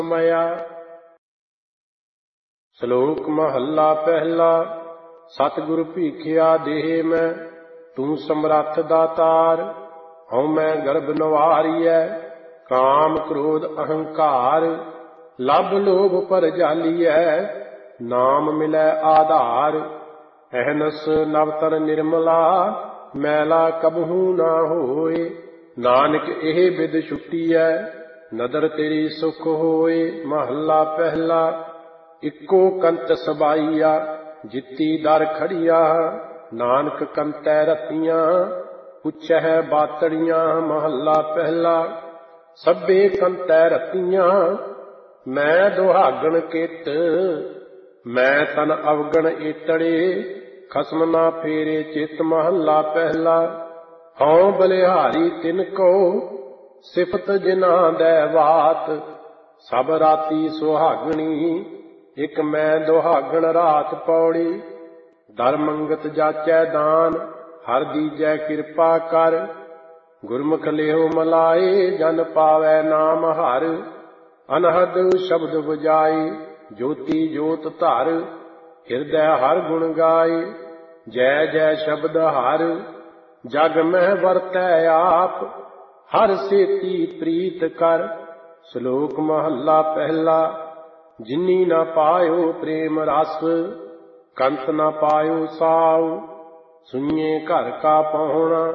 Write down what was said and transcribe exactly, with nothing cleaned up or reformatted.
ਸਮਇਆ। ਸ਼ਲੋਕ ਮਹੱਲਾ ਪਹਿਲਾ। ਸਤਿਗੁਰ ਭੀਖਿਆ ਦੇਹ ਮੈਂ, ਤੂੰ ਸਮਰੱਥ ਦਾਤਾਰ। ਹਉ ਮੈਂ ਗਰਭ ਨਿਵਾਰੀਐ, ਕਾਮ ਕ੍ਰੋਧ ਅਹੰਕਾਰ। ਲਭ ਲੋਭ ਪਰ ਜਾਲੀਐ, ਨਾਮ ਮਿਲੈ ਆਧਾਰ। ਅਹਨਸ ਨਵਤਰ ਨਿਰਮਲਾ, ਮੈਲਾ ਕਬਹੂ ਨਾ ਹੋਏ। ਨਾਨਕ ਇਹ ਬਿਦ ਛੁਟੀਐ, ਨਦਰ ਤੇਰੀ ਸੁਖ ਹੋਏ। ਮਹੱਲਾ ਪਹਿਲਾ। ਇੱਕੋ ਕੰਤ ਸਬਾਈਆ, ਜਿੱਤੀ ਦਰ ਖੜੀਆ। ਨਾਨਕ ਕੰਤੈ ਰਤੀਆਂ, ਪੁੱਛੈ ਬਾਤੜੀਆਂ। ਮਹੱਲਾ ਪਹਿਲਾ। ਸਭੇ ਕੰਤੈ ਰਤੀਆਂ, ਮੈਂ ਦੁਹਾਗਣ ਕਿਤ। ਮੈਂ ਤਨ ਅਵਗਣ ਏਤੜੇ, ਖਸਮ ਨਾ ਫੇਰੇ ਚਿਤ। ਮਹੱਲਾ ਪਹਿਲਾ। ਹਉ ਬਲਿਹਾਰੀ ਤਿਨ ਕੋ, ਸਿਫਤ ਜਿਨ੍ਹਾਂ ਦੈ ਬਾਤ। ਸਭ ਰਾਤੀ ਸੁਹਾਗਣੀ, ਇਕ ਮੈਂ ਦੁਹਾਗਣ ਰਾਤ। ਪੌੜੀ। ਦਰ ਮੰਗਤ ਜਾਚੈ ਦਾਨ, ਹਰਿ ਦੀਜੈ ਕਿਰਪਾ ਕਰ। ਗੁਰਮੁਖ ਲਿਹੁ ਮਲਾਏ, ਜਨ ਪਾਵੈ ਨਾਮ ਹਰਿ। ਅਨਹਦ ਸ਼ਬਦ ਬੁਝਾਈ, ਜੋਤੀ ਜੋਤ ਧਰ। ਹਿਰਦੈ ਹਰਿ ਗੁਣ ਗਾਏ, ਜੈ ਜੈ ਸ਼ਬਦ ਹਰਿ। ਜਗ ਮਹਿ ਵਰਤੈ ਆਪ, ਹਰਿ ਸੇਤੀ ਪ੍ਰੀਤ ਕਰ। ਸ਼ਲੋਕ ਮਹੱਲਾ ਪਹਿਲਾ। ਜਿਨੀ ਨਾ ਪਾਇਓ ਪ੍ਰੇਮ ਰਸ, ਕੰਤ ਨਾ ਪਾਇਓ ਸਾਉ। ਸੁਈਏ ਘਰ ਕਾ ਪਾਉਣਾ,